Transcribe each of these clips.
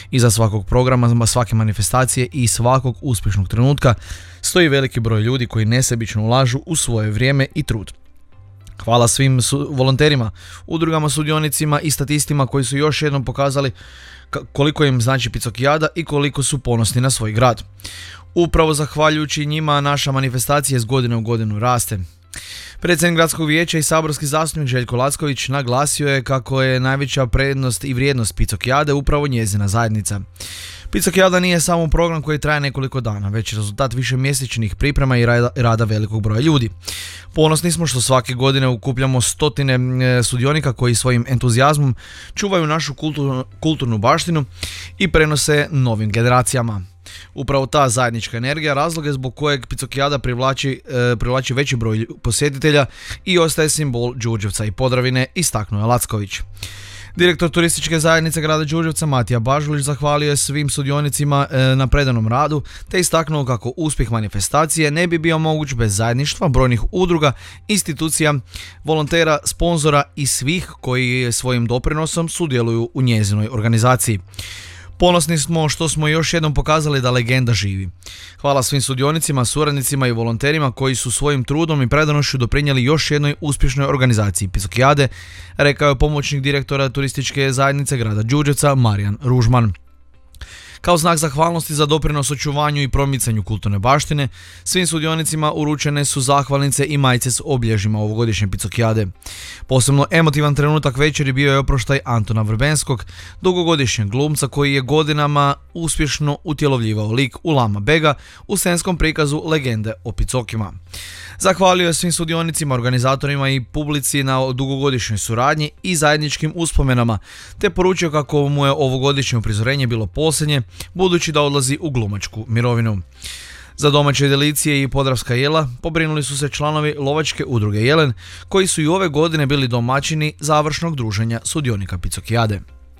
Iza svakog programa, svake manifestacije i svakog uspješnog trenutka stoji veliki broj ljudi koji nesebično ulažu u svoje vrijeme i trud. Hvala svim volonterima, udrugama, sudionicima i statistima koji su još jednom pokazali koliko im znači Picokijada i koliko su ponosni na svoj grad. Upravo zahvaljujući njima naša manifestacija iz godine u godinu raste. Predsjednik gradskog vijeća i saborski zastupnik Željko Lacković naglasio je kako je najveća prednost i vrijednost Picokijade upravo njezina zajednica. Picokijada nije samo program koji traje nekoliko dana, već rezultat višemjesečnih priprema i rada velikog broja ljudi. Ponosni smo što svake godine okupljamo stotine sudionika koji svojim entuzijazmom čuvaju našu kulturnu baštinu i prenose novim generacijama. Upravo ta zajednička energija razlog je zbog kojeg Picokijada privlači veći broj posjetitelja i ostaje simbol Đurđevca i Podravine, istaknuo je Lacković. Direktor turističke zajednice grada Đurđevca Matija Bažulić zahvalio je svim sudionicima na predanom radu te istaknuo kako uspjeh manifestacije ne bi bio moguć bez zajedništva brojnih udruga, institucija, volontera, sponzora i svih koji svojim doprinosom sudjeluju u njezinoj organizaciji. Ponosni smo što smo još jednom pokazali da legenda živi. Hvala svim sudionicima, suradnicima i volonterima koji su svojim trudom i predanošću doprinijeli još jednoj uspješnoj organizaciji Picokijade, rekao je pomoćnik direktora turističke zajednice grada Đurđevca Marijan Ružman. Kao znak zahvalnosti za doprinos očuvanju i promicanju kulturne baštine, svim sudionicima uručene su zahvalnice i majice s obilježjima ovogodišnje Picokijade. Posebno emotivan trenutak večeri bio je oproštaj Antona Vrbenskog, dugogodišnjeg glumca koji je godinama uspješno utjelovljivao lik Ulama Bega u scenskom prikazu legende o Picokima. Zahvalio je svim sudionicima, organizatorima i publici na dugogodišnjoj suradnji i zajedničkim uspomenama, te poručio kako mu je ovogodišnje uprizorenje bilo posljednje, budući da odlazi u glumačku mirovinu. Za domaće delicije i podravska jela pobrinuli su se članovi lovačke udruge Jelen, koji su i ove godine bili domaćini završnog druženja sudionika Picokijade.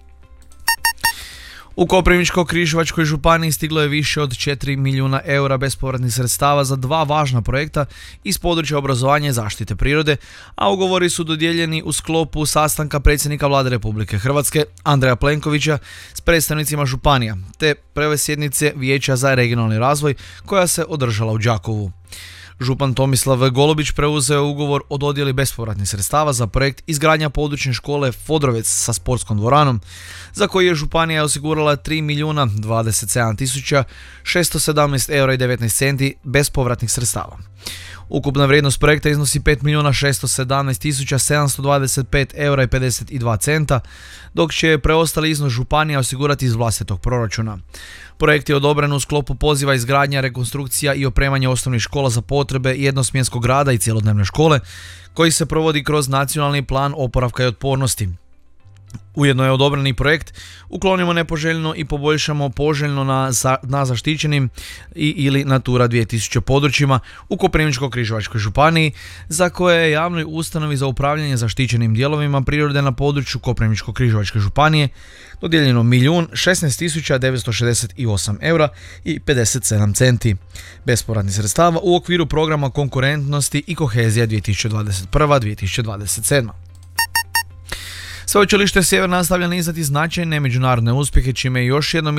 U Koprivničko-križevačkoj županiji stiglo je više od 4 milijuna eura bespovratnih sredstava za dva važna projekta iz područja obrazovanja i zaštite prirode, a ugovori su dodijeljeni u sklopu sastanka predsjednika Vlade Republike Hrvatske Andreja Plenkovića s predstavnicima županija, te prve sjednice Vijeća za regionalni razvoj koja se održala u Đakovu. Župan Tomislav Golubić preuzeo ugovor o dodjeli bespovratnih sredstava za projekt izgradnja područne škole Fodrovec sa sportskom dvoranom, za koji je županija osigurala 3 milijuna 27 tisuća 617 eura i 19 centi bespovratnih sredstava. Ukupna vrijednost projekta iznosi 5 milijuna 617 tisuća 725 eura i 52 centa, dok će preostali iznos županija osigurati iz vlastitog proračuna. Projekt je odobren u sklopu poziva izgradnja, rekonstrukcija i opremanje osnovnih škola za potrebe jednosmjenskog rada i cjelodnevne škole, koji se provodi kroz Nacionalni plan oporavka i otpornosti. Ujedno je odobreni projekt Uklonimo nepoželjno i poboljšamo poželjno na zaštićenim ili Natura 2000 područjima u Koprivničko-križevačkoj županiji, za koje je javnoj ustanovi za upravljanje zaštićenim dijelovima prirode na području Koprivničko-križevačke županije dodijeljeno 1.016.968 eura i 57 centi bespovratnih sredstava u okviru programa konkurentnosti i kohezija 2021-2027. Sveučilište Sjever nastavlja nizati značajne međunarodne uspjehe, čime još jednom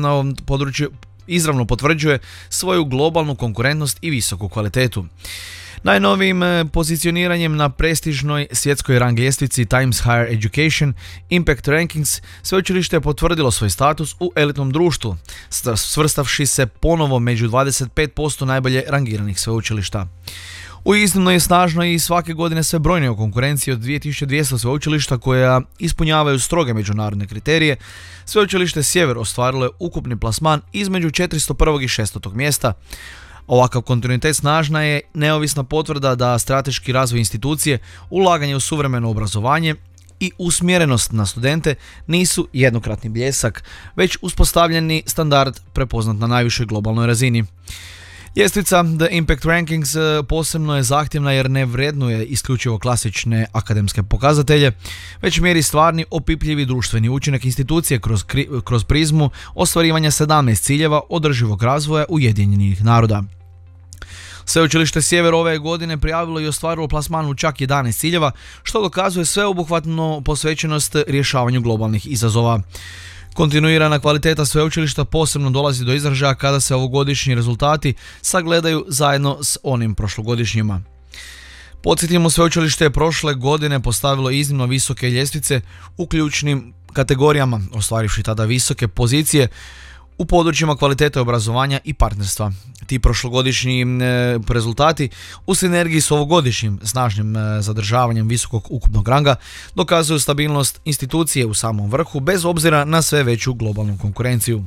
izravno potvrđuje svoju globalnu konkurentnost i visoku kvalitetu. Najnovijim pozicioniranjem na prestižnoj svjetskoj rang ljestvici Times Higher Education Impact Rankings sveučilište je potvrdilo svoj status u elitnom društvu, svrstavši se ponovo među 25% najbolje rangiranih sveučilišta. U iznimno je snažno i svake godine sve brojnije u konkurenciji od 2200 sveučilišta koja ispunjavaju stroge međunarodne kriterije. Sveučilište Sjever ostvarilo je ukupni plasman između 401. i 600. mjesta. Ovakav kontinuitet snažna je neovisna potvrda da strateški razvoj institucije, ulaganje u suvremeno obrazovanje i usmjerenost na studente nisu jednokratni bljesak, već uspostavljeni standard prepoznat na najvišoj globalnoj razini. Ljestvica The Impact Rankings posebno je zahtjevna jer ne vrednuje isključivo klasične akademske pokazatelje, već mjeri stvarni opipljivi društveni učinak institucije kroz prizmu ostvarivanja 17 ciljeva održivog razvoja Ujedinjenih naroda. Sveučilište Sjever ove godine prijavilo i ostvarilo plasman u čak 11 ciljeva, što dokazuje sveobuhvatnu posvećenost rješavanju globalnih izazova. Kontinuirana kvaliteta sveučilišta posebno dolazi do izražaja kada se ovogodišnji rezultati sagledaju zajedno s onim prošlogodišnjima. Podsjetimo, sveučilište je prošle godine postavilo iznimno visoke ljestvice u ključnim kategorijama, ostvarivši tada visoke pozicije u područjima kvalitete obrazovanja i partnerstva. Ti prošlogodišnji rezultati u sinergiji s ovogodišnjim snažnim zadržavanjem visokog ukupnog ranga dokazuju stabilnost institucije u samom vrhu bez obzira na sve veću globalnu konkurenciju.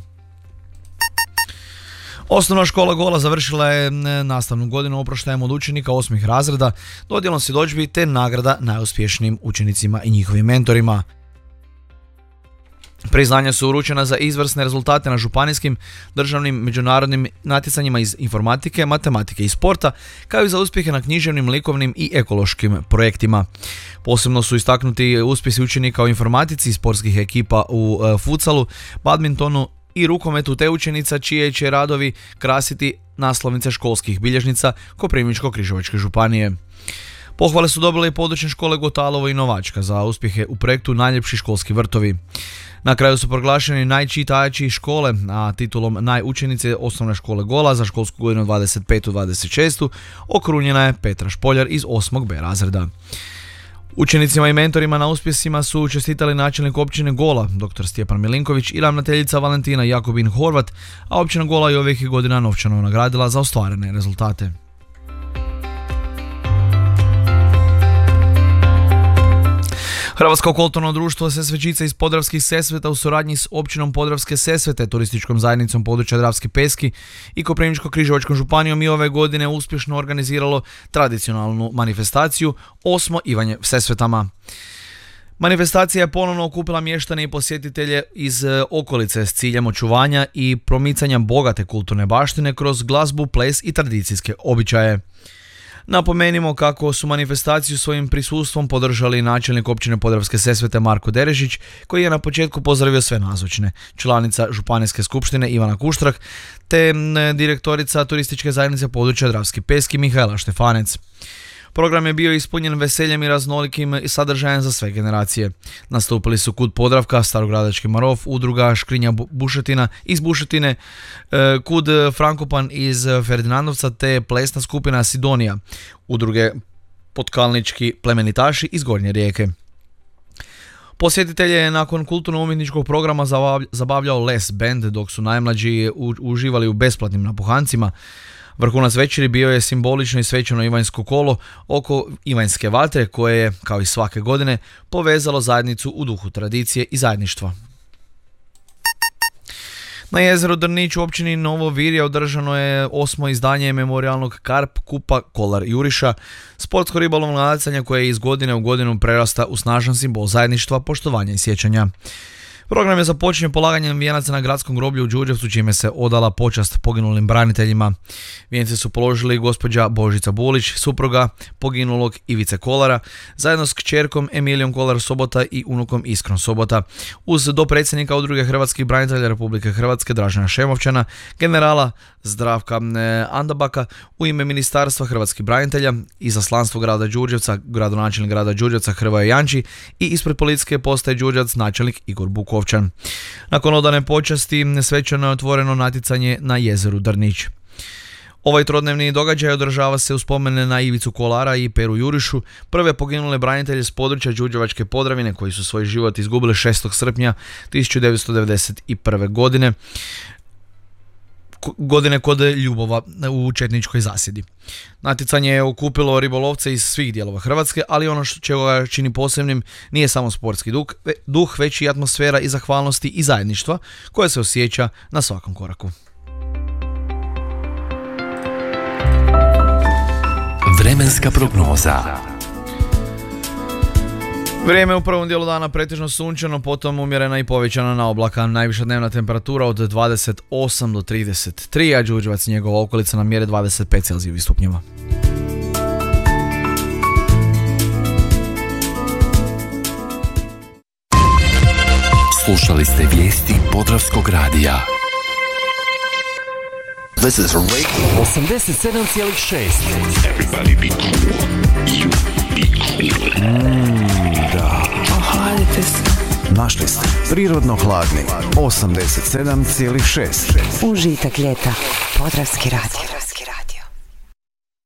Osnovna škola Gola završila je nastavnu godinu oproštajem od učenika 8. razreda, dodjelom svjedodžbi te nagrada najuspješnijim učenicima i njihovim mentorima. Priznanja su uručena za izvrsne rezultate na županijskim, državnim, međunarodnim natjecanjima iz informatike, matematike i sporta, kao i za uspjehe na književnim, likovnim i ekološkim projektima. Posebno su istaknuti uspjesi učenika u informatici i sportskih ekipa u futsalu, badmintonu i rukometu te učenica čije će radovi krasiti naslovnice školskih bilježnica Koprivničko-križevačke županije. Pohvale su dobile i područne škole Gotalovo i Novačka za uspjehe u projektu Najljepši školski vrtovi. Na kraju su proglašeni najčitajači škole, a titulom najučenice osnovne škole Gola za školsku godinu 25-26 okrunjena je Petra Špoljar iz 8. B razreda. Učenicima i mentorima na uspjesima su čestitali načelnik općine Gola, dr. Stjepan Milinković, i ravnateljica Valentina Jakobin Horvat, a općina Gola je ovih godina novčano nagradila za ostvarene rezultate. Hrvatsko kulturno društvo Sesvečice iz Podravskih Sesveta u suradnji s općinom Podravske Sesvete, turističkom zajednicom područja Dravske Peski i Koprivničko-križevačkom županijom i ove godine uspješno organiziralo tradicionalnu manifestaciju Osmo Ivanje Sesvetama. Manifestacija je ponovno okupila mještane i posjetitelje iz okolice s ciljem očuvanja i promicanja bogate kulturne baštine kroz glazbu, ples i tradicijske običaje. Napomenimo kako su manifestaciju svojim prisustvom podržali načelnik općine Podravske Sesvete Marko Derežić, koji je na početku pozdravio sve nazočne, članica Županijske skupštine Ivana Kuštrak te direktorica turističke zajednice područja Dravski Peski Mihajla Štefanec. Program je bio ispunjen veseljem i raznolikim sadržajem za sve generacije. Nastupili su Kud Podravka, Starogradački Marof, udruga Škrinja Bušetina iz Bušetine, Kud Frankopan iz Ferdinandovca te plesna skupina Sidonija, udruge Potkalnički plemenitaši iz Gornje Rijeke. Posjetitelje je nakon kulturno-umjetničkog programa zabavljao Les Band, dok su najmlađi uživali u besplatnim napuhancima. Vrhunac večeri bio je simbolično i svečano Ivanjsko kolo oko Ivanjske vatre koje je, kao i svake godine, povezalo zajednicu u duhu tradicije i zajedništva. Na jezeru Drnić u općini Novo Virje održano je 8. izdanje memorijalnog Karp Kupa Kolar Juriša, sportsko-ribolovnog natjecanja koje iz godine u godinu prerasta u snažan simbol zajedništva, poštovanja i sjećanja. Program je započinje polaganjem vijenaca na gradskom groblju u Đurđevcu, čime se odala počast poginulim braniteljima. Vijence su položili gospođa Božica Bulić, supruga poginulog Ivice Kolara, zajedno s kćerkom Emilijom Kolar Sobota i unukom Iskrom Sobota, uz dopredsjednika Udruge hrvatskih branitelja Republike Hrvatske Dražena Šemovčana, generala Zdravka Andabaka u ime Ministarstva hrvatskih branitelja, izaslanstvo grada Đurđevca, gradonačelnik grada Đurđevca Hrvoje Janči i ispred policijske postaje Đurđevac načelnik Igor Bukovčan. Nakon odane počasti svečano je otvoreno natjecanje na jezeru Drnić. Ovaj trodnevni događaj održava se u spomene na Ivicu Kolara i Peru Jurišu, prve poginule branitelje s područja Đurđevačke Podravine koji su svoj život izgubili 6. srpnja 1991. godine kod Ljubova u četničkoj zasjedi. Natjecanje je okupilo ribolovce iz svih dijelova Hrvatske, ali ono čega ga čini posebnim nije samo sportski duh, već i atmosfera i zahvalnosti i zajedništva koja se osjeća na svakom koraku. Vremenska prognoza. Vrijeme u prvom dijelu dana pretežno sunčano, potom umjerena i povećana na oblaka. Najviša dnevna temperatura od 28 do 33, a Đurđevac i njegova okolica na mjere 25 Celzijevih stupnjeva. Slušali ste vijesti Podravskog radija. This is Radio 87,6. Everybody be cool. You be cool. Da. Ohladite se. Našli ste prirodno hladni 87,6. Užitak ljeta. Podravski radio.